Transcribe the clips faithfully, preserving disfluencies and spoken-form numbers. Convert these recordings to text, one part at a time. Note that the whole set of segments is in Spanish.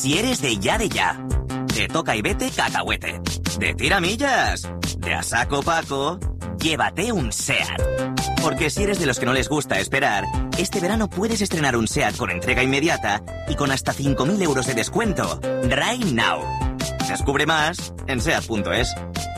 Si eres de ya de ya, de toca y vete cacahuete, de tiramillas, de a saco Paco, llévate un SEAT. Porque si eres de los que no les gusta esperar, este verano puedes estrenar un SEAT con entrega inmediata y con hasta cinco mil euros de descuento. Right now. Descubre más en seat punto es.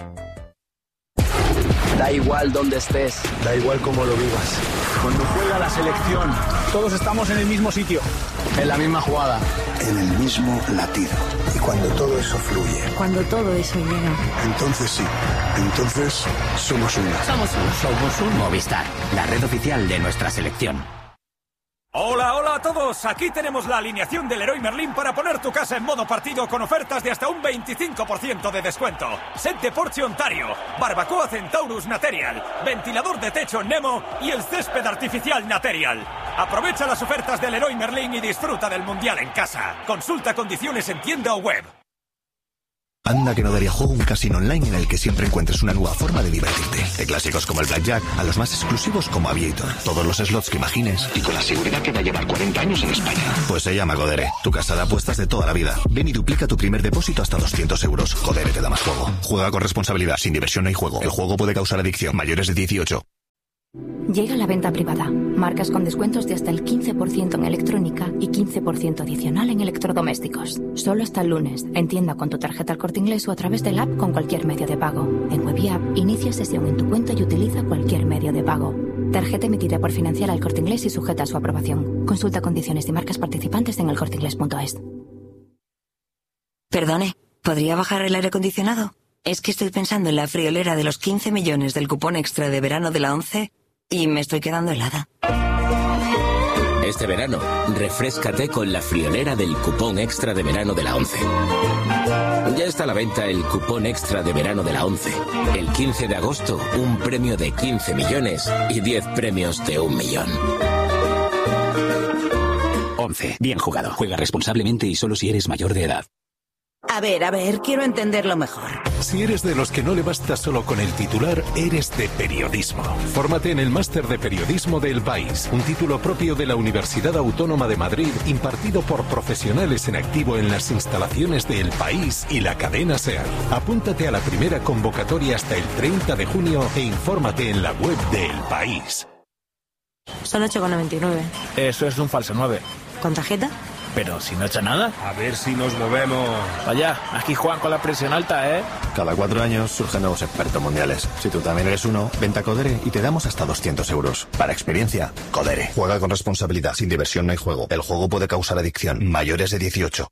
Da igual donde estés, da igual cómo lo vivas. Cuando juega la selección, todos estamos en el mismo sitio, en la misma jugada, en el mismo latido. Y cuando todo eso fluye, cuando todo eso llega, entonces sí, entonces somos una. Somos un, somos un Movistar, la red oficial de nuestra selección. Hola, hola a todos. Aquí tenemos la alineación del Leroy Merlin para poner tu casa en modo partido con ofertas de hasta un veinticinco por ciento de descuento. Set de Porsche Ontario, barbacoa Centaurus Material, ventilador de techo Nemo y el césped artificial Material. Aprovecha las ofertas del Leroy Merlin y disfruta del Mundial en casa. Consulta condiciones en tienda o web. Anda que no daría juego un casino online en el que siempre encuentres una nueva forma de divertirte. De clásicos como el Blackjack a los más exclusivos como Aviator. Todos los slots que imagines y con la seguridad que va a llevar cuarenta años en España. Pues se llama Codere, tu casa de apuestas de toda la vida. Ven y duplica tu primer depósito hasta doscientos euros. Codere te da más juego. Juega con responsabilidad, sin diversión no hay juego. El juego puede causar adicción. Mayores de dieciocho. Llega la venta privada. Marcas con descuentos de hasta el quince por ciento en electrónica y quince por ciento adicional en electrodomésticos. Solo hasta el lunes. En tienda con tu tarjeta El Corte Inglés o a través del app con cualquier medio de pago. En web y app, inicia sesión en tu cuenta y utiliza cualquier medio de pago. Tarjeta emitida por Financiera El Corte Inglés y sujeta a su aprobación. Consulta condiciones y marcas participantes en el corte inglés punto es. Perdone, ¿podría bajar el aire acondicionado? Es que estoy pensando en la friolera de los quince millones del cupón extra de verano de la ONCE y me estoy quedando helada. Este verano, refréscate con la friolera del cupón extra de verano de la ONCE. Ya está a la venta el cupón extra de verano de la ONCE. El quince de agosto, un premio de quince millones y diez premios de un millón. ONCE. Bien jugado. Juega responsablemente y solo si eres mayor de edad. A ver, a ver, quiero entenderlo mejor. Si eres de los que no le basta solo con el titular, eres de periodismo. Fórmate en el Máster de Periodismo de El País, un título propio de la Universidad Autónoma de Madrid, impartido por profesionales en activo en las instalaciones de El País y la cadena SER. Apúntate a la primera convocatoria hasta el treinta de junio e infórmate en la web de El País. Son ocho con noventa y nueve. Eso es un falso nueve. ¿Con tarjeta? Pero si no echa nada. A ver si nos movemos. Vaya, aquí juegan con la presión alta, ¿eh? Cada cuatro años surgen nuevos expertos mundiales. Si tú también eres uno, vente a Codere y te damos hasta doscientos euros. Para experiencia, Codere. Juega con responsabilidad, sin diversión no hay juego. El juego puede causar adicción. Mayores de dieciocho.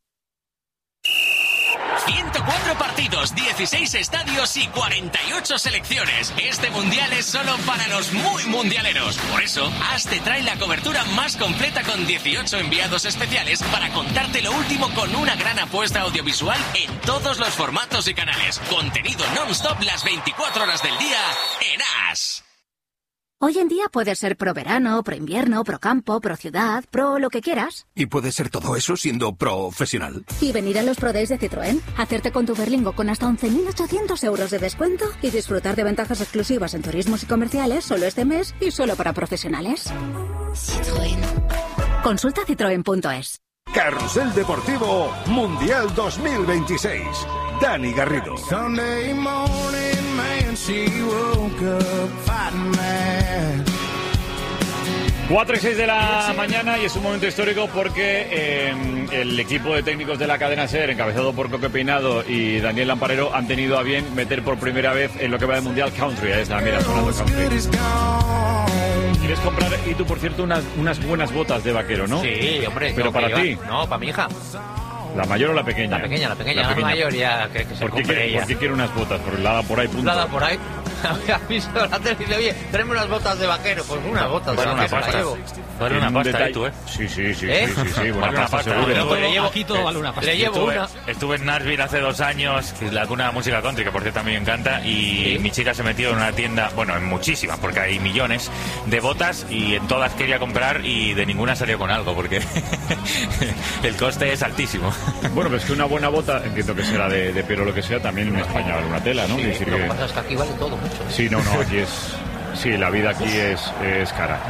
ciento cuatro partidos, dieciséis estadios y cuarenta y ocho selecciones. Este mundial es solo para los muy mundialeros. Por eso, A S te trae la cobertura más completa con dieciocho enviados especiales para contarte lo último con una gran apuesta audiovisual en todos los formatos y canales. Contenido non-stop las veinticuatro horas del día en A S. Hoy en día puedes ser pro verano, pro invierno, pro campo, pro ciudad, pro lo que quieras. Y puedes ser todo eso siendo profesional. Y venir a los Pro Days de Citroën, hacerte con tu Berlingo con hasta once mil ochocientos euros de descuento y disfrutar de ventajas exclusivas en turismos y comerciales solo este mes y solo para profesionales. Citroën. Consulta citroen punto es. Carrusel Deportivo Mundial dos mil veintiséis. Dani Garrido. Sunday morning, man, she woke up fighting mad. cuatro y seis de la mañana y es un momento histórico porque eh, el equipo de técnicos de la cadena SER, encabezado por Coque Peinado y Daniel Lamparero, han tenido a bien meter por primera vez en lo que va del Mundial Country. Ahí está, mira, sonando Country. ¿Quieres comprar, y tú, por cierto, unas, unas buenas botas de vaquero, no? Sí, hombre. Pero para ti. No, para mi hija. ¿La mayor o la pequeña? La pequeña, la pequeña, la, la pequeña. mayor ya que, que se ¿Por qué, compre quiere, ella. ¿Por qué quiere unas botas? Porque la da por ahí, punto. La da por ahí. Había visto la tele y dice, oye, tenemos unas botas de vaquero. Pues unas botas de vaquero la llevo. Vale una pasta, ¿eh, tú, eh? Sí, sí, sí, ¿Eh? sí, sí, sí, buena vale pasta, pasta seguro. Pero le llevo, aquí todo vale una pasta. Le llevo estuve, una. Estuve en Nashville hace dos años, la cuna de música country, que por cierto a mí me encanta, y ¿sí? Mi chica se metió en una tienda, bueno, en muchísimas, porque hay millones de botas, y en todas quería comprar, y de ninguna salió con algo, porque el coste es altísimo. Bueno, pues que una buena bota, entiendo que será de, de pelo o lo que sea, también en España vale una tela, ¿no? Sí, decir lo que que pasa es que aquí vale todo mucho. Sí, no, no, aquí es... Sí, la vida aquí es, es cara.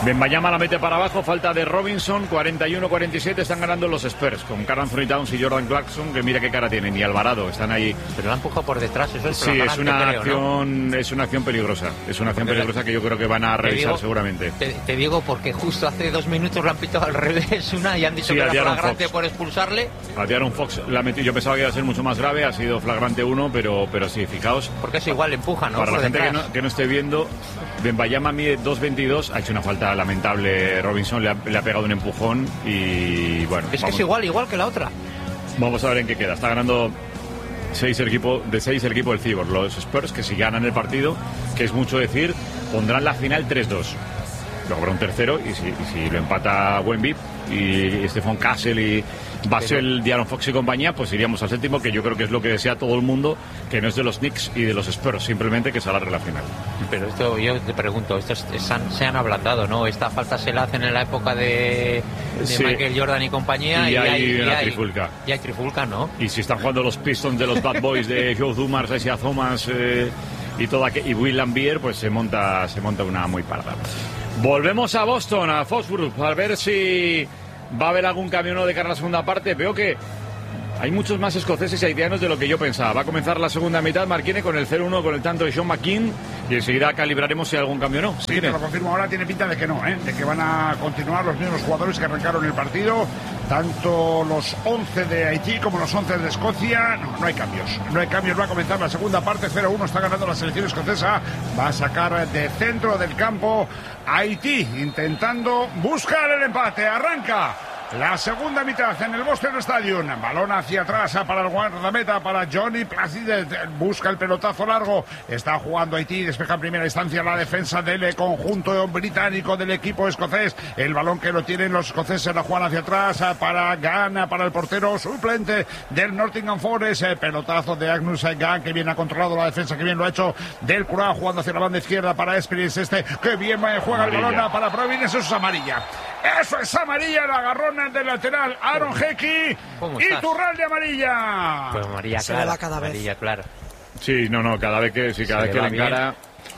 Benbayama la mete para abajo, falta de Robinson, cuarenta y uno cuarenta y siete, están ganando los Spurs con Karl Anthony Towns y Jordan Clarkson, que mira qué cara tienen, y Alvarado, están ahí. Pero la empuja por detrás, eso es Sí, es una creo, acción, ¿no? es una acción peligrosa, es una acción peligrosa que yo creo que van a revisar digo, seguramente. Te, te digo porque justo hace dos minutos lo han pitado al revés una y han dicho Sí, que a era De'Aaron flagrante Fox. por expulsarle. A De'Aaron Fox la metió, yo pensaba que iba a ser mucho más grave, ha sido flagrante uno, pero, pero sí, fijaos. Porque es igual, le empuja, ¿no? Para por la gente que detrás. no, que no esté viendo, Benbayama mide dos veintidós, ha hecho una falta lamentable Robinson, le ha, le ha pegado un empujón y bueno. Es que vamos, es igual, igual que la otra. Vamos a ver en qué queda. Está ganando seis el equipo, de seis el equipo del Cibor. Los Spurs, que si ganan el partido, que es mucho decir, pondrán la final tres dos. Luego habrá un tercero y si, y si lo empata Wemby y Stephon Castle y Basel, De'Aaron Fox y compañía, pues iríamos al séptimo, que yo creo que es lo que desea todo el mundo, que no es de los Knicks y de los Spurs, simplemente que se alargue la final. Pero esto, yo te pregunto, estos se han, se han ablandado, ¿no? Esta falta se la hacen en la época de, de Sí. Michael Jordan y compañía. Y, Y, hay, hay, una y hay- trifulca. y hay trifulca, ¿no? Y si están jugando los Pistons de los Bad Boys de Joe Dumars, Isaiah Thomas eh, y toda que- y Will Lambier, pues se monta se monta una muy parda. Volvemos a Boston, a Foxborough, a ver si va a haber algún cambio o no de cara a la segunda parte. Veo que hay muchos más escoceses y haitianos de lo que yo pensaba. Va a comenzar la segunda mitad, Marquine, con el cero uno, con el tanto de Sean McKean, y enseguida calibraremos si hay algún cambio o no. Sí, te lo confirmo ahora, tiene pinta de que no, ¿eh? De que van a continuar los mismos jugadores que arrancaron el partido, tanto los once de Haití como los once de Escocia. No, no hay cambios, no hay cambios, va a comenzar la segunda parte, cero uno, está ganando la selección escocesa, va a sacar de centro del campo Haití, intentando buscar el empate, arranca la segunda mitad en el Boston Stadium. Balón hacia atrás para el guardameta, para Johnny Placide. Busca el pelotazo largo. Está jugando Haití. Despeja en primera instancia la defensa del conjunto británico del equipo escocés. El balón que lo tienen los escoceses la juegan hacia atrás para Gunn, para el portero suplente del Nottingham Forest. Pelotazo de Agnus Gunn, que bien ha controlado la defensa, que bien lo ha hecho del Curao, jugando hacia la banda izquierda para Experience. Este que bien juega el Amarilla. balón para Providence. Eso es amarilla. Eso es amarilla, la agarrona del lateral Aaron Hickey. ¿Cómo Y estás? Turral de amarilla. Pues María Se Clara. le va cada vez. María Clara. Sí, no, no, cada vez que, sí, cada Se vez le que va le encara...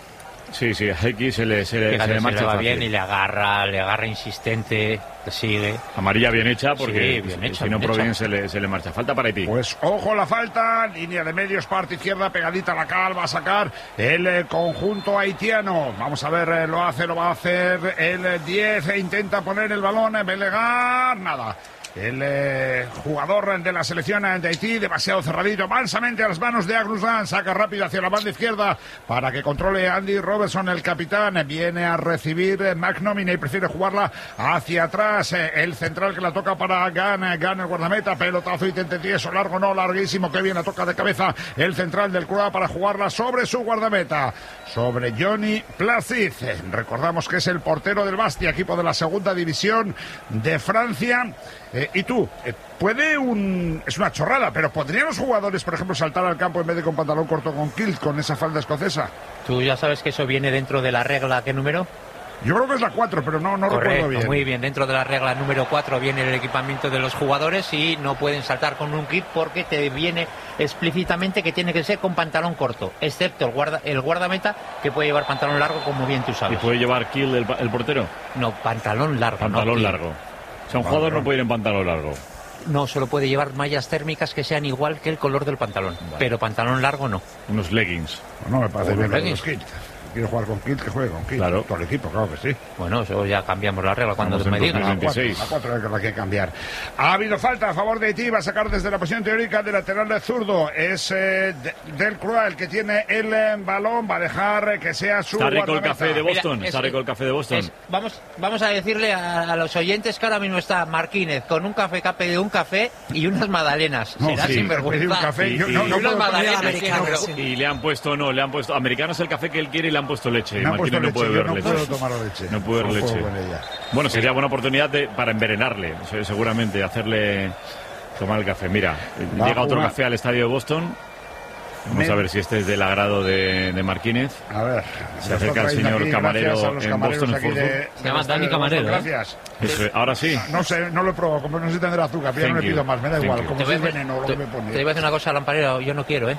Sí, sí, a X se le, se le, Fíjate, se le se marcha le va fácil. bien y le agarra, le agarra insistente, le sigue. Amarilla bien hecha, porque Sí, bien si- hecha, si no bien Providence hecha. se le, se le marcha. Falta para Haití. Pues ojo la falta, línea de medios, parte izquierda, pegadita a la cal, va a sacar el eh, conjunto haitiano. Vamos a ver, eh, lo hace, lo va a hacer el eh, diez, e intenta poner el balón, eh, Belegar, nada. El eh, jugador de la selección de Haití, demasiado cerradito, mansamente a las manos de Agnus Gunn, saca rápido hacia la banda izquierda para que controle Andy Robertson, el capitán. Viene a recibir eh, McNominay, prefiere jugarla hacia atrás. Eh, el central que la toca para Gunn, eh, Gunn el guardameta, pelotazo intente tieso, largo no, larguísimo, que bien la toca de cabeza el central del Curao para jugarla sobre su guardameta, sobre Johnny Placid. Eh, Recordamos que es el portero del Bastia, equipo de la segunda división de Francia. Eh, y tú, eh, puede un... es una chorrada, pero ¿podrían los jugadores, por ejemplo, saltar al campo en vez de con pantalón corto con kilt, con esa falda escocesa? ¿Tú ya sabes que eso viene dentro de la regla, qué número? Yo creo que es la cuatro, pero no, no Correcto, recuerdo bien. muy bien. Dentro de la regla número cuatro viene el equipamiento de los jugadores y no pueden saltar con un kit porque te viene explícitamente que tiene que ser con pantalón corto, excepto el, guarda, el guardameta, que puede llevar pantalón largo, como bien tú ¿Y sabes. puede llevar kill el, el portero? No, pantalón largo. Pantalón no kill. largo. O sea, un jugador no puede ir en pantalón largo. No, solo puede llevar mallas térmicas que sean igual que el color del pantalón, pero pantalón largo no. Unos leggings. No me parece O bien los lo de los leggings. kilt. Quiero jugar con kilt, que juegue con kilt. Claro. Todo el equipo, claro que sí. Bueno, eso ya cambiamos la regla cuando Estamos me en digas. A cuatro, a cuatro es la que hay que cambiar. Ha habido falta a favor de Haití, va a sacar desde la posición teórica de lateral de zurdo. Es eh, de, del Crua el que tiene el eh, balón, va a dejar eh, que sea su Está rico el guardameta. café de Boston. Mira, Está es- rico el café de Boston. Es- vamos, vamos a decirle a, a los oyentes que ahora mismo está Marquínez con un café que ha pedido un café y unas magdalenas. No, Será sí, sinvergüenza. pedí un café, Y- yo y- no, y no unas puedo magdalenas comer que no, americano, pero- sí. Y le han puesto, no, le han puesto. Americano es el café que él quiere y le han puesto leche. Me han puesto Imagino no puede leche, yo beber no leche. puedo tomar leche. No puede beber No puedo leche. con ella. Bueno, sería buena oportunidad de, para envenenarle, se- seguramente, hacerle tomar el café. Mira, Va llega a otro jugar. café al estadio de Boston. Vamos Me- a ver si este es del agrado de, de Marquínez. A ver. Se me acerca está el trayendo señor aquí, camarero gracias a los en camareros Boston, aquí en de- Fútbol. de Se llama los Dani de Camarero, Boston, ¿eh? Gracias. Eso es, ahora sí. No sé, no lo he probado, como no sé si tendrá azúcar, pero ya no Thank le you. pido más, me da Thank igual, you. como Te si voy, es a, veneno lo te, que me te pone. voy a decir una cosa, Lamparero, yo no quiero, ¿eh?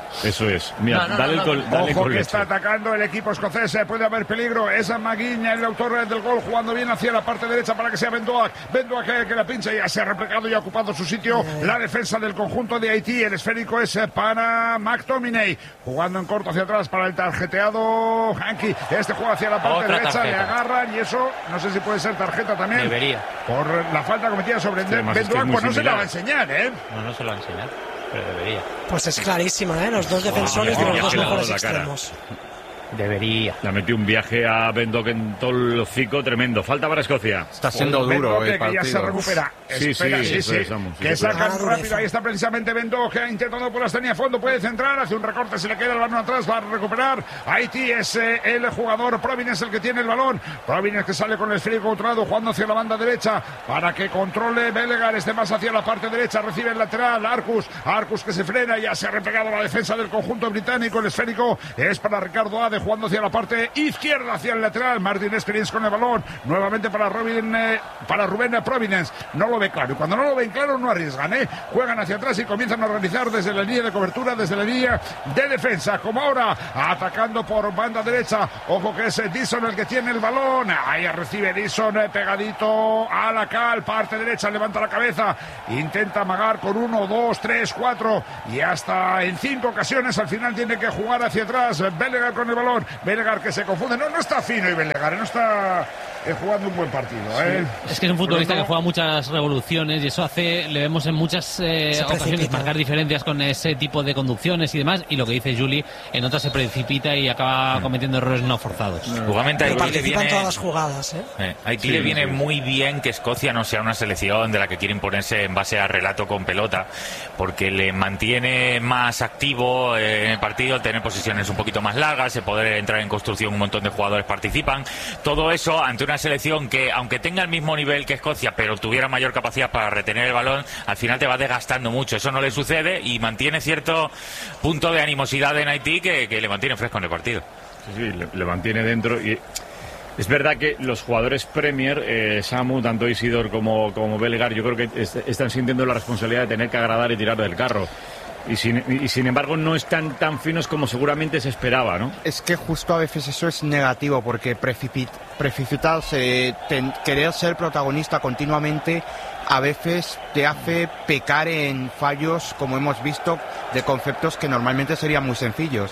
Eso es. Mira, No, no, dale no, el no, col, no. dale Ojo con que leche. está atacando el equipo escocés, eh, puede haber peligro. Es Maguiña, el autor del gol, jugando bien hacia la parte derecha para que sea Bendoak. Bendoak que, que la pincha, ya se ha replegado y ha ocupado su sitio. La defensa del conjunto de Haití, el esférico es eh, para McTominay, jugando en corto hacia atrás para el tarjeteado Hanky. Este juega hacia la parte Otra derecha, tarjeta. le agarran y eso no sé si puede ser tarjeta también. Debería. Por la falta cometida sobre Sí, además es que es Bendoak, muy pues no se la va a similar. enseñar, ¿eh? No, no se lo va a enseñar, pero debería. Pues es clarísima, ¿eh? Los dos defensores Oh, de los ya dos se le ha mejores dado la cara. extremos. Debería. Le ha metido un viaje a Bendock en todo el hocico tremendo. Falta para Escocia. Está siendo duro el que ya se partido. recupera. Sí, Espera, sí, sí, eso sí. es, vamos, sí, que sí, sacan sí. rápido. Ahí está precisamente Bendock, que ha intentado por la línea a fondo. Puede centrar, hace un recorte, se le queda el balón atrás, va a recuperar. Haití es eh, el jugador. Providence el que tiene el balón. Providence que sale con el esférico controlado, jugando hacia la banda derecha para que controle Belegar. Este más hacia la parte derecha, recibe el lateral. Arcus, Arcus que se frena, ya se ha replegado la defensa del conjunto británico. El esférico es para Ricardo Ade, jugando hacia la parte izquierda, hacia el lateral. Martin Experience con el balón, nuevamente para Robin, eh, para Rubén Providence. No lo ve claro, y cuando no lo ven claro no arriesgan, ¿eh? Juegan hacia atrás y comienzan a organizar desde la línea de cobertura, desde la línea de defensa, como ahora, atacando por banda derecha. Ojo que es Dixon el que tiene el balón. Ahí recibe Dixon, eh, pegadito a la cal, parte derecha, levanta la cabeza, intenta amagar con uno, dos, tres, cuatro, y hasta en cinco ocasiones al final tiene que jugar hacia atrás. Belegar con el balón, Belegar que se confunde, no, no está fino y Belegar, no está eh, jugando un buen partido, ¿eh? Es que es un futbolista Pero no- que juega muchas revoluciones y eso hace, le vemos en muchas eh, Se ocasiones precipita. marcar diferencias con ese tipo de conducciones y demás, y lo que dice Juli, en otras se precipita y acaba cometiendo errores no forzados. Igualmente a Pero Haití le participa en viene, todas las jugadas, ¿eh? eh, a Haití Sí, le viene sí. muy bien que Escocia no sea una selección de la que quiere imponerse en base a relato con pelota, porque le mantiene más activo eh, en el partido, tener posiciones un poquito más largas, el poder entrar en construcción, un montón de jugadores participan. Todo eso ante una selección que, aunque tenga el mismo nivel que Escocia, pero tuviera mayor capacidad para retener el balón, al final te va desgastando mucho. Eso no le sucede y mantiene cierto punto de animosidad en Haití que, que le mantiene fresco en el partido. Sí, sí, le, le mantiene dentro y es verdad que los jugadores Premier, eh, Samu, tanto Isidor como, como Belegar, yo creo que est- están sintiendo la responsabilidad de tener que agradar y tirar del carro. Y sin, y sin embargo no están tan finos como seguramente se esperaba, ¿no? Es que justo a veces eso es negativo, porque precipit- precipitarse, ten- querer ser protagonista continuamente, a veces te hace pecar en fallos, como hemos visto, de conceptos que normalmente serían muy sencillos.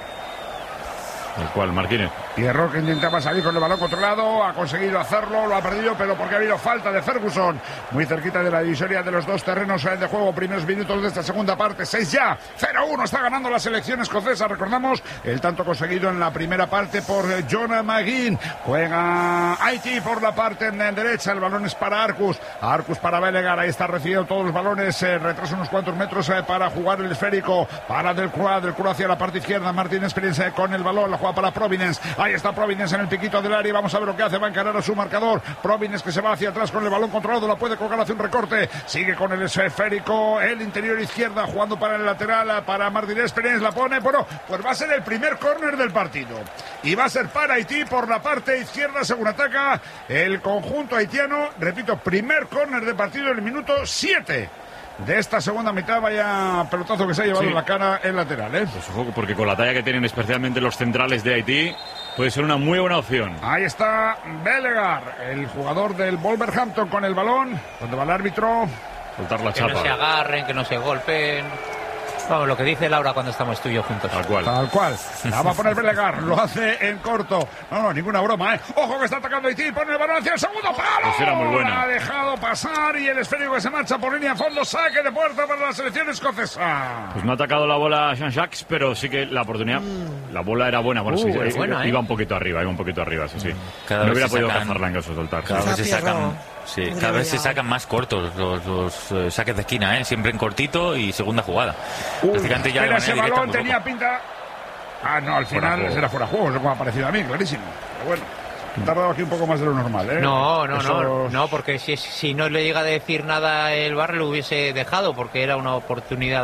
El cual, Martínez. Pierrot que intentaba salir con el balón controlado, ha conseguido hacerlo, lo ha perdido, pero porque ha habido falta de Ferguson. Muy cerquita de la divisoria de los dos terrenos de juego, primeros minutos de esta segunda parte, seis ya, cero uno, está ganando la selección escocesa. Recordamos el tanto conseguido en la primera parte por John McGinn. Juega Haití por la parte derecha, el balón es para Arcus, Arcus para Belegar, ahí está recibiendo todos los balones, eh, retrasa unos cuantos metros eh, para jugar el esférico, para Del Croix, Del Croix hacia la parte izquierda, Martín Experience con el balón, la juega para Providence. Ahí está Providence en el piquito del área. Vamos a ver lo que hace. Va a encarar a su marcador. Providence que se va hacia atrás con el balón controlado. La puede colgar, hace un recorte. Sigue con el esférico. El interior izquierda jugando para el lateral. Para Martin Experience. La pone. Bueno, pues va a ser el primer córner del partido. Y va a ser para Haití por la parte izquierda según ataca el conjunto haitiano. Repito, primer córner del partido en el minuto siete. De esta segunda mitad, vaya pelotazo que se ha llevado Sí. en la cara el lateral, ¿eh? Pues ojo, porque con la talla que tienen especialmente los centrales de Haití, puede ser una muy buena opción. Ahí está Belegar, el jugador del Wolverhampton con el balón. Donde va el árbitro. Soltar la Que chapa. no se agarren, que no se golpeen. Vamos, lo que dice Laura cuando estamos tú y yo juntos. Tal cual. Tal cual. La va a poner Belegar. Lo hace en corto. No, no, ninguna broma, ¿eh? Ojo que está atacando Haití. Pone el balón hacia el segundo palo. Pues era muy buena. Ha dejado pasar y el esférico que se marcha por línea a fondo. Saque de puerta para la selección escocesa. Pues no ha atacado la bola Jean-Jacques, pero sí que la oportunidad, la bola era buena. Bueno, Uh, sí, es eh, buena, iba ¿eh? un poquito arriba, iba un poquito arriba, sí, sí. Cada no vez hubiera se podido sacan- cazarla en caso de soltar. Cada sí. vez se Quizá sacan, Pierrot sí, hubiera cada vez se brillado. sacan más cortos los, los, eh, saques de esquina, ¿eh? Siempre en cortito y segunda jugada. Uy, Prácticamente ya de espera, manera ese directa, balón muy tenía poco. pinta. Ah, no, al Fuera final juego. será fuera de juego, es como ha parecido a mí, clarísimo. Pero bueno, he tardado aquí un poco más de lo normal, ¿eh? No, no, no, Esos- no, porque si, si no le llega a decir nada el bar lo hubiese dejado porque era una oportunidad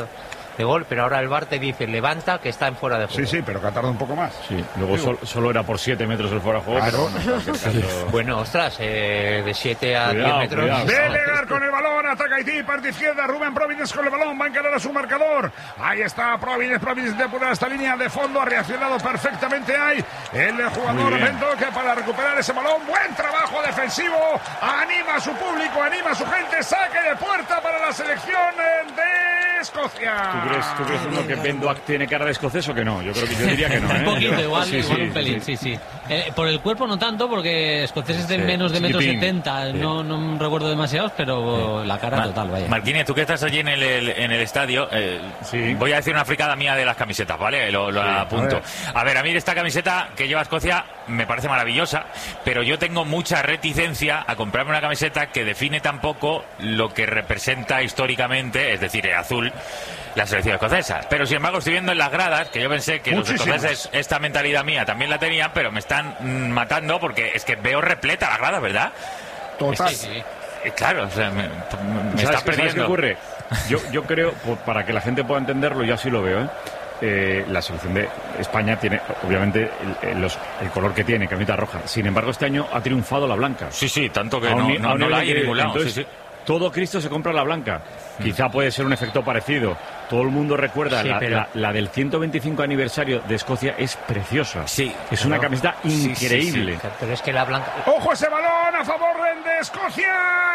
de gol, pero ahora el V A R te dice levanta que está en fuera de juego. Sí, sí, pero que ha tardado un poco más. Sí, luego sol, solo era por siete metros el fuera de juego. Claro. Pero no, Sí. Bueno, ostras, eh, de siete a Cuidado, diez metros. cuidado. Belegar con el balón, ataca Haití, parte izquierda, Rubén Providence con el balón, va a encarar a su marcador. Ahí está Providence, Providence de por esta línea de fondo, ha reaccionado perfectamente ahí el jugador Bentoque para recuperar ese balón. Buen trabajo defensivo, anima a su público, anima a su gente, saque de puerta para la selección de Escocia. ¿Tú crees, tú crees uno que Ben Doak tiene cara de escocés o que no? Yo creo que yo diría que no, ¿eh? Un poquito, Yo- igual, sí, igual sí, un pelín, sí, sí. Eh, por el cuerpo no tanto, porque escoceses de Sí, menos de metro chiquitín. setenta, Sí. no, no recuerdo demasiados, pero la cara Ma- total, vaya. Marquines, tú que estás allí en el, el- en el estadio, eh, voy a decir una fricada mía de las camisetas, ¿vale? Lo, lo Sí, apunto. a ver. A ver, a mí esta camiseta que lleva Escocia me parece maravillosa, pero yo tengo mucha reticencia a comprarme una camiseta que define tan poco lo que representa históricamente, es decir, el azul, la selección escocesa. Pero sin embargo estoy viendo en las gradas que yo pensé que Muchísimas. los escoceses esta mentalidad mía también la tenían, pero me están mm, matando porque es que veo repleta la grada, ¿verdad? Total. Es que- eh, claro, o sea, me, me ¿Sabes estás qué- ¿Sabes qué perdiendo. ocurre? Yo, yo creo, por- para que la gente pueda entenderlo, yo así lo veo, ¿eh? Eh, la selección de España tiene, obviamente, el, el- los- el color que tiene, camiseta roja. Sin embargo, este año ha triunfado la blanca. Sí, sí, tanto que A un no, ni- no- a un no la nivel hay en que- ningún lado. entonces, sí, sí. todo Cristo se compra la blanca. Quizá puede ser un efecto parecido. Todo el mundo recuerda Sí, la, pero- la- la del ciento veinticinco aniversario de Escocia, es preciosa. Sí, es una claro. camiseta Sí, sí, sí. increíble. Pero es que la blanca... Ojo ese balón a favor de Escocia,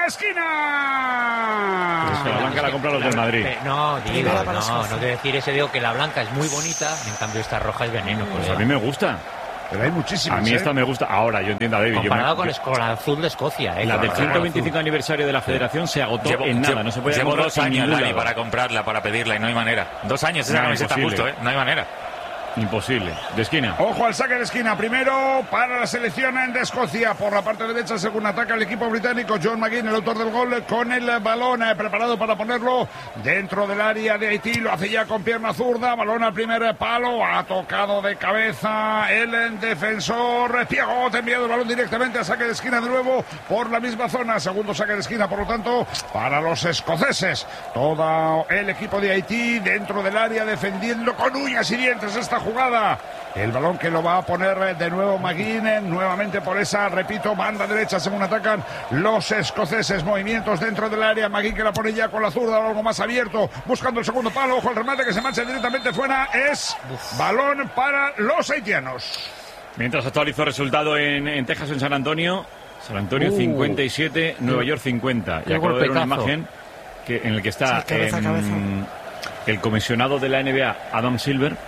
esquina. Es que la blanca la compran los del Madrid. Eh, No, digo, Primera para no, Escocia. no quiero decir eso, digo que la blanca es muy bonita, en cambio esta roja es veneno. Pues colega. a mí me gusta. Pero hay muchísimas. A mí ¿eh? esta me gusta. Ahora, yo entiendo a David. yo me- Comparado con, yo- es- con la azul de Escocia, ¿eh? la del Comparado ciento con veinticinco aniversario de la Federación se agotó Llevo, en nada. llevo- No se puede llevo encontrar dos en años, ningún Dani, lado. para comprarla, para pedirla y no hay manera. Dos años esa No, camiseta imposible. justo, ¿eh? No hay manera. Imposible. De esquina. Ojo al saque de esquina, primero para la selección de Escocia, por la parte derecha, según ataca el equipo británico, John McGinn, el autor del gol, con el balón eh, preparado para ponerlo dentro del área de Haití, lo hace ya con pierna zurda, balón al primer palo, ha tocado de cabeza el defensor, Piagot, enviado el balón directamente a saque de esquina de nuevo por la misma zona, segundo saque de esquina, por lo tanto, para los escoceses, todo el equipo de Haití dentro del área defendiendo con uñas y dientes esta jugada. El balón que lo va a poner de nuevo McGinn, nuevamente por esa, repito, banda derecha según atacan los escoceses. Movimientos dentro del área, McGinn que la pone ya con la zurda, algo más abierto, buscando el segundo palo. Ojo al remate que se marcha directamente fuera. Es balón para los haitianos. Mientras actualizó resultado en, en Texas, en San Antonio. San Antonio Uh. cincuenta y siete, Nueva York cincuenta. Y Qué acabo de ver una golpetazo. imagen que, en la que está Sí, cabeza a cabeza. em, el comisionado de la N B A, Adam Silver,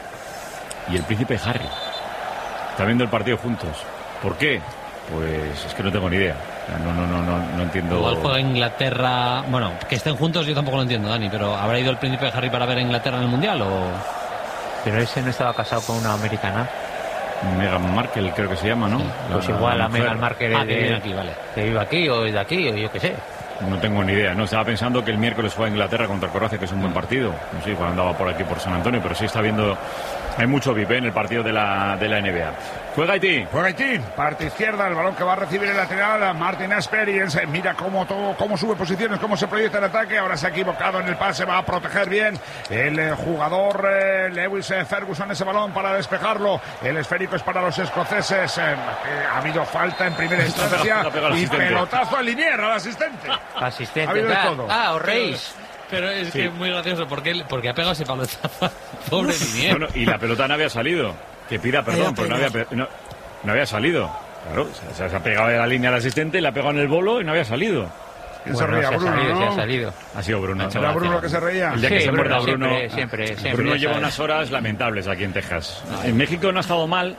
y el príncipe Harry. Está viendo el partido juntos. ¿Por qué? Pues es que no tengo ni idea. O sea, No, no, no, no, no entiendo. Igual juega Inglaterra. Bueno, que estén juntos yo tampoco lo entiendo, Dani, pero ¿habrá ido el príncipe Harry para ver a Inglaterra en el Mundial o...? Pero ese no estaba casado con una americana. Meghan Markle creo que se llama, ¿no? Pues La- igual la a mujer. Meghan Markle Ah, que de- viene aquí, vale. que vive aquí o es de aquí o yo qué sé. No tengo ni idea. No estaba pensando que el miércoles fue a Inglaterra contra Croacia, que es un buen partido. No sé, cuando andaba por aquí por San Antonio, pero sí está viendo. Hay mucho V I P en el partido de la, de la N B A. Juega Haití. Juega Haití, parte izquierda, el balón que va a recibir el lateral, Martin Experience, mira cómo todo, cómo sube posiciones, cómo se proyecta el ataque, ahora se ha equivocado en el pase, va a proteger bien el eh, jugador eh, Lewis eh, Ferguson ese balón para despejarlo, el esférico es para los escoceses, eh, eh, ha habido falta en primera instancia La pega al y asistente. pelotazo al linier, al asistente. Ha Asistente. habido de Ah, todo. ah, os reís. Pero es Sí. que es muy gracioso, porque, él- porque ha pegado ese palotazo. Pobre Linier. Bueno, y la pelota no había salido. Que pida perdón, Ahí pero no apenas. había, pe- no, no había salido. Claro, o sea, se ha pegado de la línea al asistente, le ha pegado en el bolo y no había salido. ¿Quién se Bueno, reía? se ha Bruno, salido, ¿no? se ha salido. Ha sido Bruno. Ha hecho ¿Era gracia. Bruno que se reía? El día que Sí, se muerda Bruno, Bruno. siempre, siempre, siempre, Bruno ya lleva sabes. unas horas lamentables aquí en Texas. En México no ha estado mal,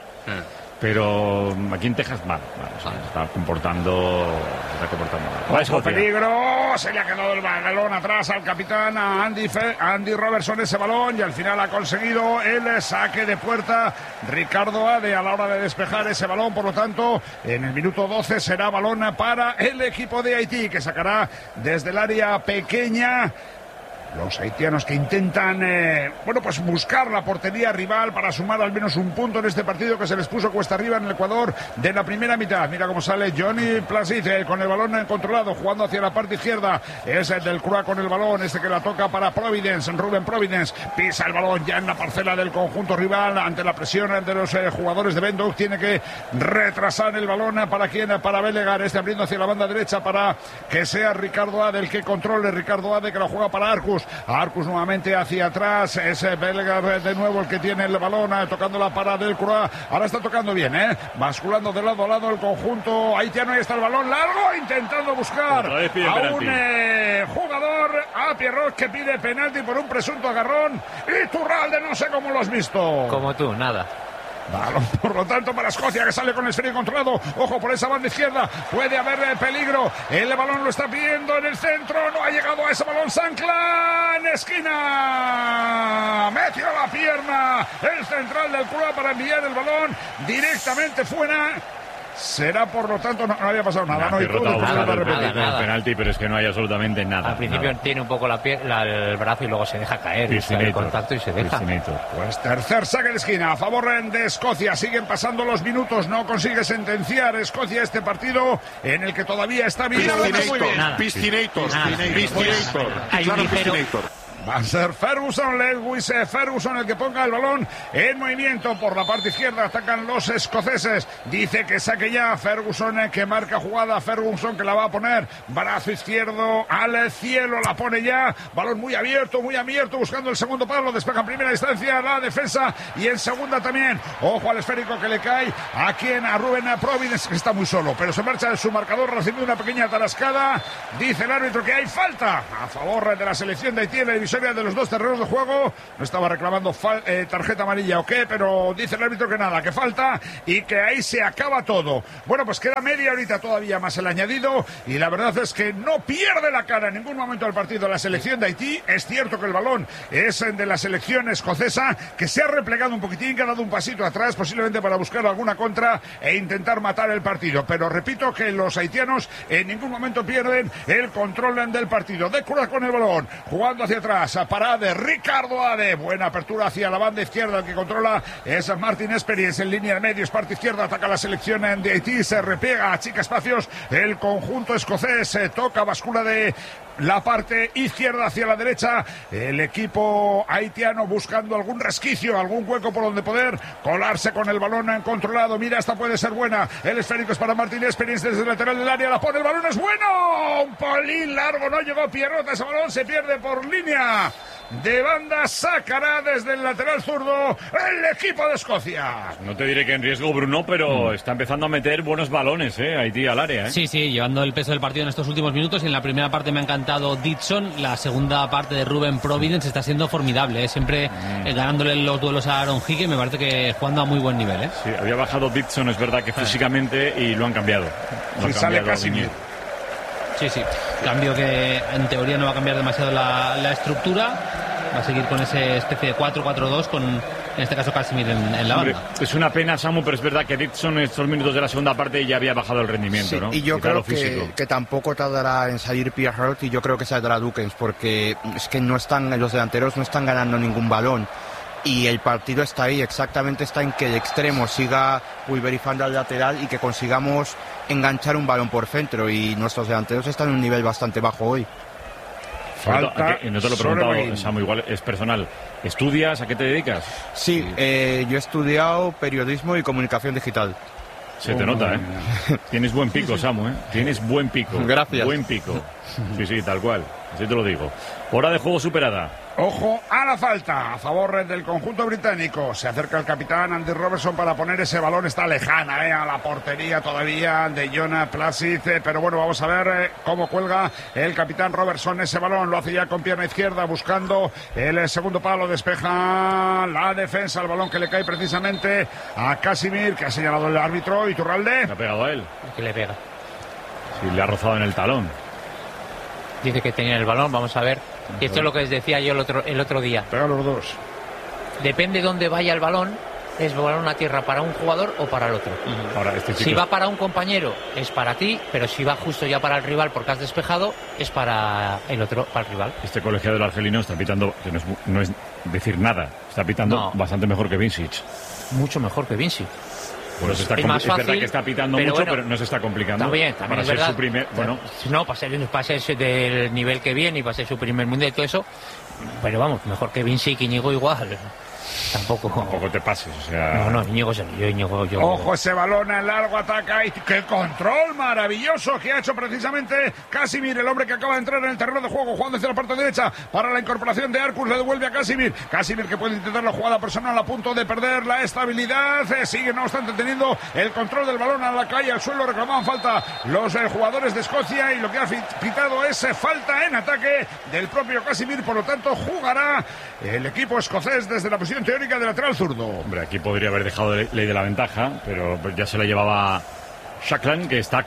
pero aquí en Texas mal. Mal, o sea, se está comportando. Se está comportando mal. Va Ojo, Escocia. peligro, se le ha quedado el balón atrás al capitán, a Andy, Fe- Andy Robertson ese balón y al final ha conseguido el saque de puerta Ricardo Ade a la hora de despejar ese balón, por lo tanto en el minuto doce será balón para el equipo de Haití que sacará desde el área pequeña Los haitianos que intentan, eh, bueno, pues buscar la portería rival para sumar al menos un punto en este partido que se les puso cuesta arriba en el Ecuador de la primera mitad. Mira cómo sale Johnny Placice con el balón controlado, jugando hacia la parte izquierda. Es el del Croix con el balón, este que la toca para Providence. Rubén Providence pisa el balón ya en la parcela del conjunto rival ante la presión de los eh, jugadores de Benduk. Tiene que retrasar el balón para quien, para Belegar, este abriendo hacia la banda derecha para que sea Ricardo Ade el que controle. Ricardo Ade que la juega para Arcus. Arcus nuevamente hacia atrás, es Belegar de nuevo el que tiene el balón, tocando la parada del Croix. Ahora está tocando bien, ¿eh? Basculando de lado a lado el conjunto haitiano. Ahí está el balón largo, intentando buscar a un eh, jugador, a Pierrot, que pide penalti por un presunto agarrón. Y Turralde, no sé cómo lo has visto. Como tú, nada. Balón, por lo tanto, para Escocia, que sale con el esférico controlado. Ojo por esa banda izquierda. Puede haber peligro. El balón lo está pidiendo en el centro. No ha llegado a ese balón. Sancla en esquina. Metió la pierna el central del club para enviar el balón directamente fuera. Será, por lo tanto, no, no había pasado nada. No, no, todo, nada, nada, nada, nada. El penalti, pero es que no hay absolutamente nada. Al principio nada. Tiene un poco la pie, la, el brazo y luego se deja caer. Y está el contacto y se deja. Pues tercer saque de esquina a favor de Escocia. Siguen pasando los minutos. No consigue sentenciar Escocia este partido en el que todavía está vivo. Piscinator, Piscinator, Piscinator. Claro, Piscinator. Va a ser Ferguson, Lewis Ferguson el que ponga el balón en movimiento por la parte izquierda. Atacan los escoceses. Dice que saque ya Ferguson, que marca jugada. Ferguson que la va a poner. Brazo izquierdo al cielo. La pone ya. Balón muy abierto, muy abierto. Buscando el segundo palo. Despeja en primera instancia la defensa. Y en segunda también. Ojo al esférico que le cae. ¿A quién? A Rubén Providence, que está muy solo. Pero se marcha de su marcador. Recibe una pequeña tarascada. Dice el árbitro que hay falta a favor de la selección de Haití en la división de los dos terrenos de juego. No estaba reclamando fal- eh, tarjeta amarilla o qué, pero dice el árbitro que nada, que falta y que ahí se acaba todo. Bueno, pues queda media horita todavía más el añadido y la verdad es que no pierde la cara en ningún momento del partido la selección de Haití. Es cierto que el balón es de la selección escocesa, que se ha replegado un poquitín, que ha dado un pasito atrás posiblemente para buscar alguna contra e intentar matar el partido, pero repito que los haitianos en ningún momento pierden el control del partido. De Cura con el balón, jugando hacia atrás. Parada de Ricardo Ade. Buena apertura hacia la banda izquierda. El que controla es Martin Experience en línea de medios. Parte izquierda. Ataca la selección de Haití. Se repega. Achica espacios. El conjunto escocés se toca. Bascula de la parte izquierda hacia la derecha. El equipo haitiano buscando algún resquicio, algún hueco por donde poder colarse con el balón controlado. Mira, esta puede ser buena. El esférico es para Martin Experience desde el lateral del área. La pone. El balón es bueno. Un polín largo. No llegó Pierrot. Ese balón se pierde por línea de banda. Sacará desde el lateral zurdo el equipo de Escocia. No te diré que en riesgo Bruno, pero mm. está empezando a meter buenos balones, ¿eh? Haití al área, ¿eh? Sí, sí, llevando el peso del partido en estos últimos minutos. Y en la primera parte me ha encantado Dixon. La segunda parte de Rubén Providence está siendo formidable, ¿eh? Siempre mm. eh, ganándole los duelos a Aaron Higgins. Me parece que jugando a muy buen nivel, ¿eh? Sí, había bajado Dixon, es verdad que físicamente, y lo han cambiado. Lo han sí, cambiado sale casi bien. Sí, sí. Cambio que en teoría no va a cambiar demasiado la, la estructura. Va a seguir con esa especie de cuatro cuatro dos con, en este caso, Casimir en, en la banda. Es una pena, Samu, pero es verdad que Dixon en estos minutos de la segunda parte ya había bajado el rendimiento, sí, ¿no? Y yo Quizá creo que, que tampoco tardará en salir Pierrot y yo creo que saldrá Dukens porque es que no están, los delanteros no están ganando ningún balón. Y el partido está ahí, exactamente está en que el extremo siga pulverizando al lateral y que consigamos enganchar un balón por centro, y nuestros delanteros están en un nivel bastante bajo hoy. Falta. No te lo he preguntado, Samu, igual es personal. ¿Estudias? ¿A qué te dedicas? Sí, eh, yo he estudiado periodismo y comunicación digital. Se te nota, ¿eh? Tienes buen pico, Samu, ¿eh? Tienes buen pico. Gracias. Buen pico. Sí, sí, tal cual. Así te lo digo. Hora de juego superada. Ojo a la falta a favor del conjunto británico. Se acerca el capitán Andy Robertson para poner ese balón. Está lejana eh, a la portería todavía de Jonah Placice. Pero bueno, vamos a ver eh, cómo cuelga el capitán Robertson ese balón. Lo hace ya con pierna izquierda buscando el segundo palo. Despeja la defensa. El balón que le cae precisamente a Casimir, que ha señalado el árbitro. Iturralde. Le ha pegado a él. Que le pega. Sí, le ha rozado en el talón. Dice que tenía el balón, vamos a ver. Y esto es lo que les decía yo el otro, el otro día. Pega los dos. Depende dónde vaya el balón, es balón a tierra para un jugador o para el otro. Ahora, este chico... Si va para un compañero es para ti, pero si va justo ya para el rival porque has despejado es para el otro, para el rival. Este colegiado del argelino está pitando, que no es, no es decir nada, está pitando no. bastante mejor que Vincic. Mucho mejor que Vincic. Bueno, se está es, más fácil, es verdad que está pitando pero mucho, bueno, pero no se está complicando. También, también para es ser verdad. Su primer, bueno. No, para ser, para ser del nivel que viene y para ser su primer mundial y todo eso. Pero vamos, mejor que Vinci y Íñigo igual. Tampoco... Tampoco te pases, o sea... No, no, Íñigo, yo, Íñigo, yo... Ojo, ese balón en largo, ataca y qué control maravilloso que ha hecho precisamente Casimir, el hombre que acaba de entrar en el terreno de juego, jugando hacia la parte derecha para la incorporación de Arcus, le devuelve a Casimir. Casimir que puede intentar la jugada personal a punto de perder la estabilidad, eh, sigue no obstante teniendo el control del balón a la calle, al suelo, reclamaban falta los eh, jugadores de Escocia y lo que ha pitado es eh, falta en ataque del propio Casimir, por lo tanto jugará el equipo escocés desde la posición teórica de lateral zurdo. Hombre, aquí podría haber dejado ley de la ventaja, pero ya se la llevaba Shaklan, que está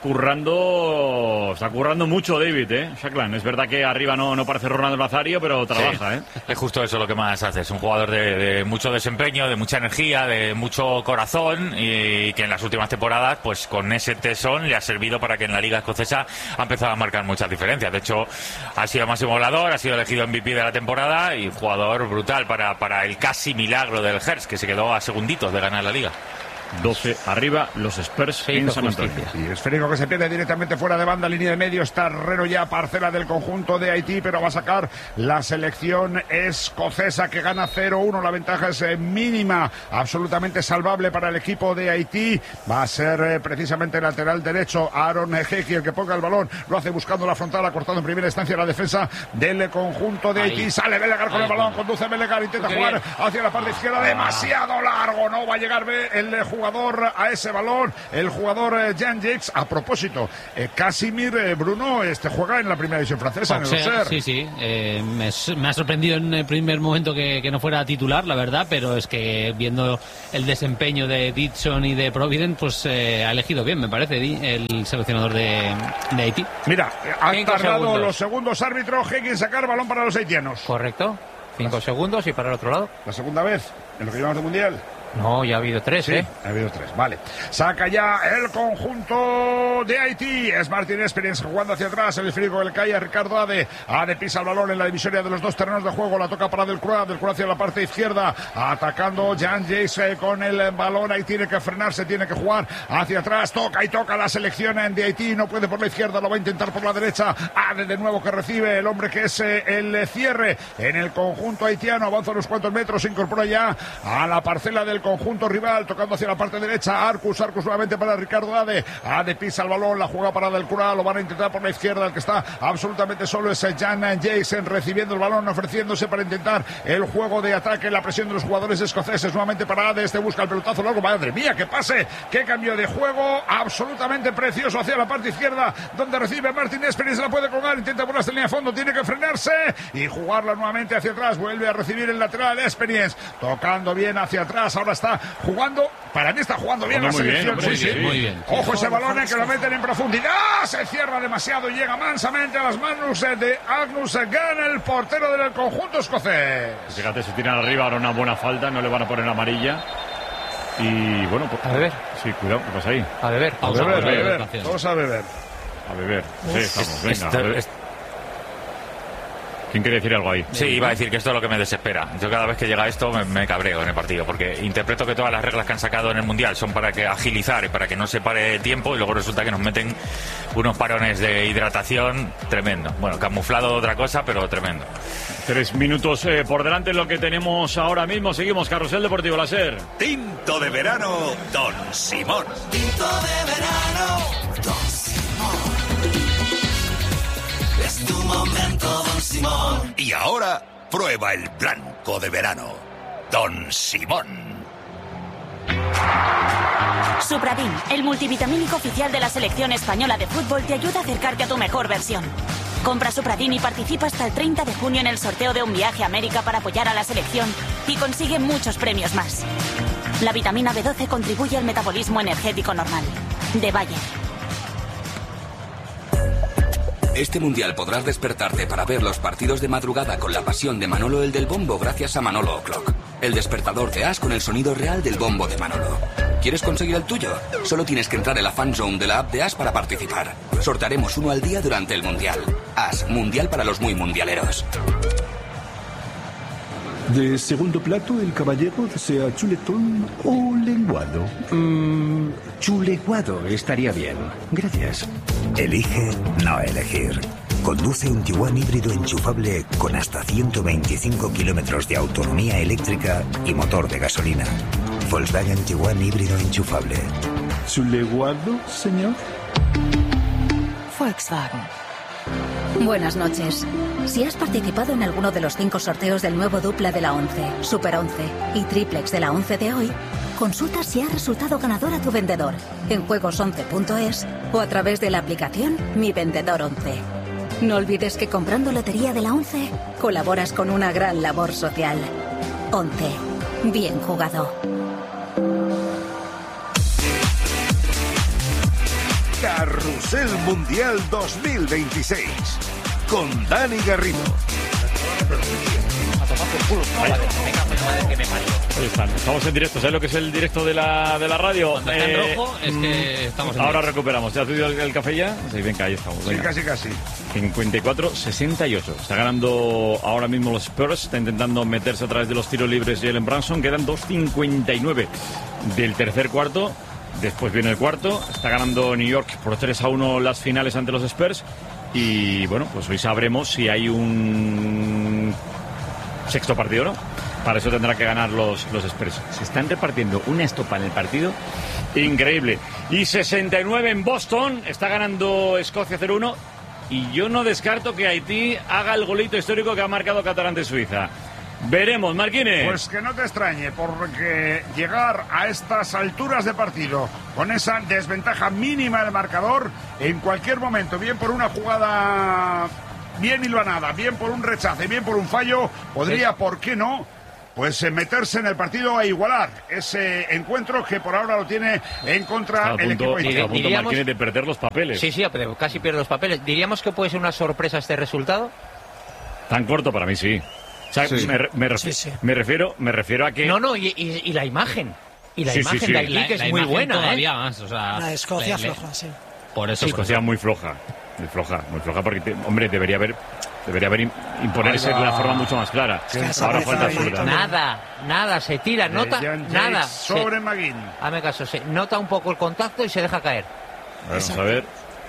currando está currando mucho, David, ¿eh? Shaklan, es verdad que arriba no, no parece Ronaldo Nazario, pero trabaja, sí, ¿eh? Es justo eso lo que más hace. Es un jugador de, de mucho desempeño, de mucha energía, de mucho corazón, y que en las últimas temporadas, pues con ese tesón le ha servido para que en la Liga Escocesa ha empezado a marcar muchas diferencias. De hecho, ha sido máximo goleador, ha sido elegido M V P de la temporada y jugador brutal para, para el casi milagro del Hearts, que se quedó a segunditos de ganar la Liga. doce arriba los Spurs sí, en San Antonio. Y esférico que se pierde directamente fuera de banda, línea de medio, está terreno ya parcela del conjunto de Haití, pero va a sacar la selección escocesa que gana cero uno, la ventaja es eh, mínima, absolutamente salvable para el equipo de Haití. Va a ser eh, precisamente el lateral derecho Aaron Heki el que ponga el balón, lo hace buscando la frontal, ha cortado en primera instancia la defensa del conjunto de Haití. Ahí. Sale Belegar con Ahí. el balón, conduce Belegar, intenta Qué jugar bien. hacia la parte izquierda, demasiado largo, no va a llegar el jugador a ese balón, el jugador eh, Jan Jakes. A propósito, eh, Casimir eh, Bruno este juega en la primera división francesa, en el Auxerre. Sí, sí, eh, me, me ha sorprendido en el primer momento que, que no fuera titular, la verdad, pero es que viendo el desempeño de Dixon y de Providence, pues eh, ha elegido bien, me parece, el seleccionador de, de Haití. Mira, han Cinco tardado segundos. los segundos árbitros, Higgins sacar balón para los haitianos. Correcto, cinco Las... segundos y para el otro lado. La segunda vez en lo que llevamos de mundial. No, ya ha habido tres, sí, ¿eh? ha habido tres, vale. Saca ya el conjunto de Haití. Es Martin Experience jugando hacia atrás. El esférico que le cae a Ricardo Ade. Ade pisa el balón en la divisoria de los dos terrenos de juego. La toca para Del Croix. Del Croix hacia la parte izquierda. Atacando Jan Jace con el balón. Ahí tiene que frenarse, tiene que jugar hacia atrás. Toca y toca la selección de Haití. No puede por la izquierda, lo va a intentar por la derecha. Ade de nuevo que recibe el hombre que es el cierre en el conjunto haitiano. Avanza unos cuantos metros. Se incorpora ya a la parcela del conjunto rival, tocando hacia la parte derecha. Arcus, Arcus nuevamente para Ricardo Ade. Ade pisa el balón, la juega para Del Croix, lo van a intentar por la izquierda. El que está absolutamente solo es Jan Jason, recibiendo el balón, ofreciéndose para intentar el juego de ataque, la presión de los jugadores escoceses. Nuevamente para Ade, este busca el pelotazo largo. Madre mía, que pase, qué cambio de juego, absolutamente precioso hacia la parte izquierda, donde recibe Martin Experience, la puede colgar, intenta por la línea de fondo, tiene que frenarse y jugarla nuevamente hacia atrás. Vuelve a recibir el lateral Experience, tocando bien hacia atrás. Ahora está jugando, para mí está jugando bien Bueno, la muy selección. bien, sí, muy sí. bien, muy bien. Ojo ese balón que lo meten en profundidad, se cierra demasiado y llega mansamente a las manos de Agnus Gunn, el portero del conjunto escocés. Fíjate, se tiran arriba, ahora una buena falta, no le van a poner amarilla. Y bueno, pues, a beber. Sí, cuidado, ¿qué pasa ahí? A beber. A beber, a beber, a beber. Todos a beber. A beber. Sí, estamos, venga. Este, a beber. Este, ¿Quién quiere decir algo ahí? Sí, iba a decir que esto es lo que me desespera. Yo cada vez que llega esto me, me cabreo en el partido, porque interpreto que todas las reglas que han sacado en el Mundial son para que agilizar y para que no se pare el tiempo, y luego resulta que nos meten unos parones de hidratación tremendo. Bueno, camuflado de otra cosa, pero tremendo. Tres minutos eh, por delante es lo que tenemos ahora mismo. Seguimos, Carrusel Deportivo Láser. Tinto de verano, Don Simón. Tinto de verano, Don Simón. Es tu momento, Don Simón. Y ahora, prueba el blanco de verano, Don Simón. Supradin, el multivitamínico oficial de la selección española de fútbol, te ayuda a acercarte a tu mejor versión. Compra Supradin y participa hasta el treinta de junio en el sorteo de un viaje a América para apoyar a la selección y consigue muchos premios más. La vitamina B doce contribuye al metabolismo energético normal. De Bayer. Este mundial podrás despertarte para ver los partidos de madrugada con la pasión de Manolo el del Bombo gracias a Manolo O'Clock. El despertador de As con el sonido real del bombo de Manolo. ¿Quieres conseguir el tuyo? Solo tienes que entrar en la fan zone de la app de As para participar. Sortearemos uno al día durante el Mundial. As, Mundial para los muy mundialeros. De segundo plato, el caballero desea chuletón o lenguado. Mmm, chuleguado estaría bien. Gracias. Elige no elegir. Conduce un Tiguan híbrido enchufable con hasta ciento veinticinco kilómetros de autonomía eléctrica y motor de gasolina. Volkswagen Tiguan híbrido enchufable. ¿Chuleguado, señor? Volkswagen. Buenas noches. Si has participado en alguno de los cinco sorteos del nuevo dupla de la once, Super once y Triplex de la once de hoy, consulta si ha resultado ganador a tu vendedor en juegos once punto es o a través de la aplicación Mi Vendedor once. No olvides que comprando Lotería de la once colaboras con una gran labor social. once. Bien jugado. Carrusel Mundial dos mil veintiséis con Dani Garrido. Ahí están. Estamos en directo. ¿Sabes lo que es el directo de la, de la radio? Cuando está en rojo es que estamos en Ahora directo. recuperamos. ¿Ya has pedido el, el café ya? Sí, venga, ahí estamos. Venga. Sí, casi, casi. cincuenta y cuatro sesenta y ocho. Está ganando ahora mismo los Spurs. Está intentando meterse a través de los tiros libres Jalen Brunson. Quedan dos cincuenta y nueve del tercer cuarto. Después viene el cuarto. Está ganando New York por tres a uno las finales ante los Spurs. Y bueno, pues hoy sabremos si hay un sexto partido, ¿no? Para eso tendrá que ganar los, los Spurs. Se están repartiendo una estopa en el partido increíble. Y sesenta y nueve en Boston. Está ganando Escocia cero uno. Y yo no descarto que Haití haga el golito histórico que ha marcado Qatar ante Suiza. Veremos, Marquines. Pues que no te extrañe, porque llegar a estas alturas de partido con esa desventaja mínima del marcador, en cualquier momento, bien por una jugada bien hilvanada, bien por un rechace, bien por un fallo, podría, ¿por qué no?, pues meterse en el partido a igualar ese encuentro que por ahora lo tiene en contra Está a el punto, equipo está a punto Marquines de perder los papeles. Sí, sí, pero casi pierde los papeles. ¿Diríamos que puede ser una sorpresa este resultado? Tan corto para mí, sí. O sea, Sí. me, me, refi- Sí, sí. me refiero me refiero a que No, no, y, y- y la imagen. Y la Sí, sí, imagen sí. de Haití, que es La muy imagen buena, todavía ¿eh? más, o sea, La Escocia le- le- floja, sí. Por eso. Escocia muy floja, muy floja, muy floja porque te- hombre debería haber debería haber im- imponerse Ahí va. de una forma mucho más clara. Ahora falta absurda. Nada, nada, se tira, nota, De Jan nada. Yates sobre Se- Maguín. Hazme caso, se nota un poco el contacto y se deja caer. Vamos a ver.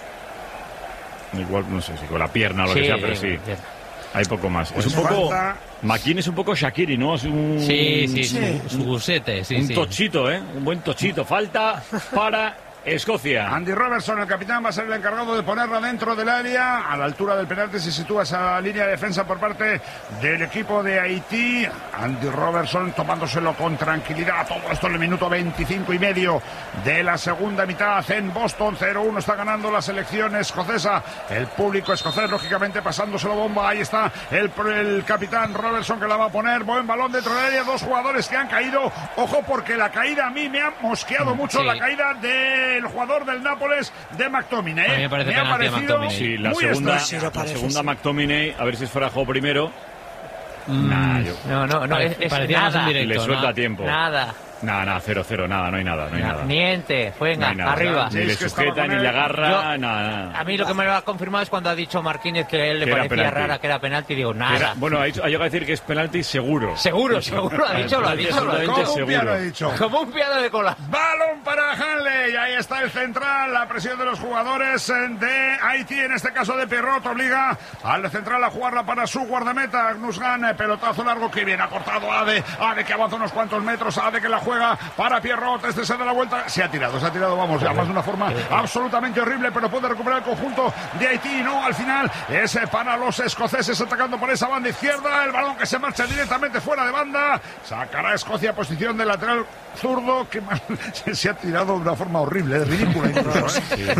Igual, no sé si con la pierna o lo Sí, que sea, pero sí. bien. Hay poco más. Pues es un poco. falta- Maquín es un poco Shaqiri, ¿no? Es un. Sí, sí, Sí. su, su gusete, sí, un sí. tochito, ¿eh? Un buen tochito. Falta para Escocia. Andy Robertson, el capitán, va a ser el encargado de ponerla dentro del área. A la altura del penalti se sitúa esa línea de defensa por parte del equipo de Haití. Andy Robertson tomándoselo con tranquilidad. Todo esto en el minuto veinticinco y medio de la segunda mitad en Boston. cero uno está ganando la selección escocesa. El público escocés, lógicamente, pasándoselo bomba. Ahí está el, el capitán Robertson que la va a poner. Buen balón dentro del área. Dos jugadores que han caído. Ojo, porque la caída a mí me ha mosqueado mucho. Sí. La caída de el jugador del Nápoles de McTominay. A mí me parece ha penalti a parecido McTominay. Sí, la muy segunda, extraño. lo la parece, segunda sí. McTominay, a ver si es fuera de juego primero. Mm, Nah, yo- No, no, no, Pare- es, es parecía más nada. en directo, le suelta ¿no? a tiempo. Nada. Nada, nada, cero cero, nada, no hay nada, no hay nada. Niente, No venga, hay nada. arriba. Ni le Sí, es que estaba sujeta, con ni él. le agarra, Yo- nada, nada. A mí lo que me lo ha confirmado es cuando ha dicho Marquínez que a él le Que era parecía penalti. rara que era penalti. Digo, nada. Era- bueno, ha, dicho- ha llegado a decir que es penalti seguro. Seguro, seguro, ha dicho, lo ha dicho, lo ha dicho. Absolutamente Como un piano, seguro. he dicho. Como un piano de cola. Balón para Hanley, ahí está el central, la presión de los jugadores de Haití, en este caso de Pierrot, obliga al central a jugarla para su guardameta, Gnusgan, pelotazo largo que viene, ha cortado Ade, Ade que avanza unos cuantos metros, Ade que la juega para Pierrot, este se da la vuelta, se ha tirado, se ha tirado, vamos, además de una forma absolutamente horrible, pero puede recuperar el conjunto de Haití, no, al final es para los escoceses atacando por esa banda izquierda, el balón que se marcha directamente fuera de banda, sacará Escocia a posición de lateral zurdo, que mal se ha tirado de una forma horrible, es ridícula incluso, ¿eh?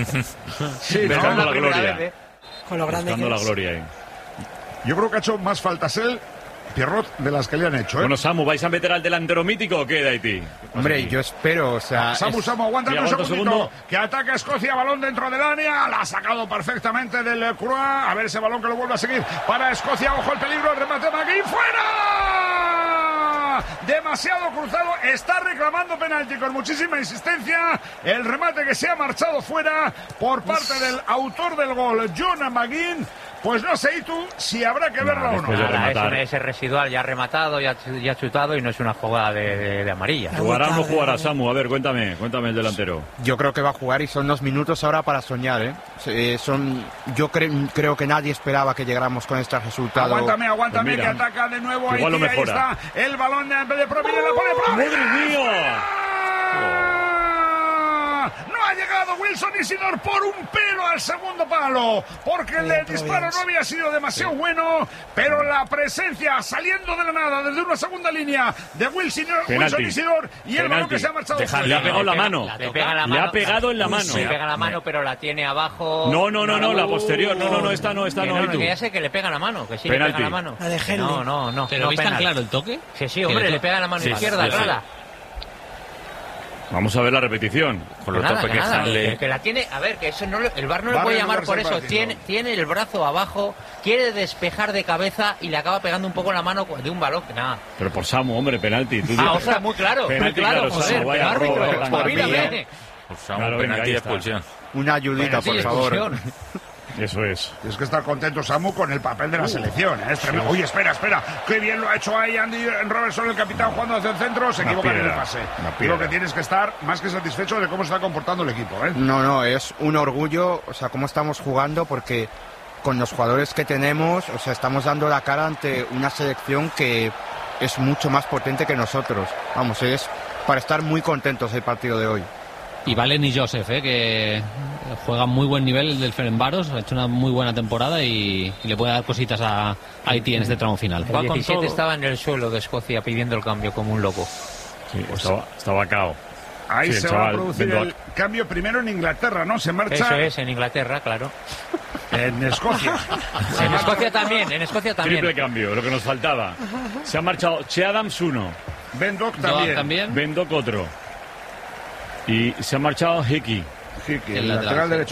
Sí, ¿no? Buscando la primera gloria. vez, ¿eh? Con lo grande Buscando que la es. gloria ahí. Yo creo que ha hecho más faltas él, Pierrot, de las que le han hecho, ¿eh? Bueno, Samu, ¿vais a meter al delantero mítico o qué de Haití? Hombre, yo espero, o sea... Samu, es- Samu, aguanta Mira, un aguanta un segundito, segundo. que ataca Escocia, balón dentro del área, la ha sacado perfectamente del Croix, a ver ese balón que lo vuelve a seguir para Escocia, ojo el peligro, el remate de McGinn, ¡fuera! demasiado cruzado, está reclamando penalti con muchísima insistencia. El remate que se ha marchado fuera por parte del autor del gol, John McGinn. Pues no sé, ¿y tú si habrá que verlo o no? Nada, es, es residual, ya ha rematado, ya, ya ha chutado y no es una jugada de, de, de amarilla. ¿Jugará o no jugará, Samu? A ver, cuéntame, cuéntame el delantero. Yo creo que va a jugar y son dos minutos ahora para soñar, ¿eh? eh son, yo cre creo que nadie esperaba que llegáramos con este resultado. Aguántame, aguántame, pues que ataca de nuevo Haití. Ahí está el balón de, de Providence, la pone Providence. ¡Madre mía! ¡Ah! No ha llegado Wilson Isidore por un pelo al segundo palo, porque el Bien, disparo no había sido demasiado sí. bueno, pero la presencia saliendo de la nada desde una segunda línea de Wilson, Wilson Isidore y el balón que se ha marchado. Deja, le ha pegado la mano. Le, pega la mano. le ha pegado en la mano. Le pega la mano, pero la tiene abajo. No, no, no, no, la posterior. No, no, no, esta no, esta que no. no, que ya sé que le pega la mano, que sí penalti. le pega la mano. La de no, no, no. ¿Pero no veis tan claro el toque? Sí, sí, hombre, le pega la mano sí, izquierda, sí, sí. clara. Vamos a ver la repetición. Con los nada, que, nada, que, que la tiene, a ver, que eso no el V A R no le puede llamar por eso. Tiene, tiene el brazo abajo, quiere despejar de cabeza y le acaba pegando un poco la mano de un balón que nada. Pero por Samu, hombre, penalti. ¿Tú ah, o sea, muy claro, penalti, muy claro, claro joder, Samu, vaya árbitro, robo, espabílame. Por Samu, claro, penalti de expulsión. Una ayudita, por favor. Eso es. Tienes que estar contento, Samu, con el papel de la uh, selección. ¿eh? Sí. Oye, espera, espera. Qué bien lo ha hecho ahí Andy Robertson, el capitán, jugando hacia el centro. Se equivoca en el pase. Digo que tienes que estar más que satisfecho de cómo se está comportando el equipo. ¿eh? No, no, es un orgullo, o sea, cómo estamos jugando, porque con los jugadores que tenemos, o sea, estamos dando la cara ante una selección que es mucho más potente que nosotros. Vamos, es para estar muy contentos el partido de hoy. Y Valen y Joseph, ¿eh? que juega muy buen nivel el del Ferencváros, ha hecho una muy buena temporada y, y le puede dar cositas a Haití en este tramo final. El diecisiete estaba en el suelo de Escocia pidiendo el cambio como un loco. Sí, pues estaba, estaba cao. Ahí sí, se va a producir el cambio primero en Inglaterra, ¿no? Se marcha... Eso es, en Inglaterra, claro. En Escocia. En Escocia también, en Escocia también. Triple cambio, lo que nos faltaba. Se ha marchado Che Adams uno. Ben Doak también. también. Ben Doak otro. Y se ha marchado Hickey. Hickey, el lateral derecho.